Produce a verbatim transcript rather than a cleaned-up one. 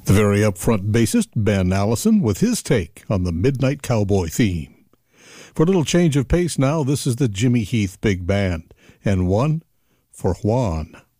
The very upfront bassist, Ben Allison, with his take on the Midnight Cowboy theme. For a little change of pace now, this is the Jimmy Heath Big Band, and one for Juan.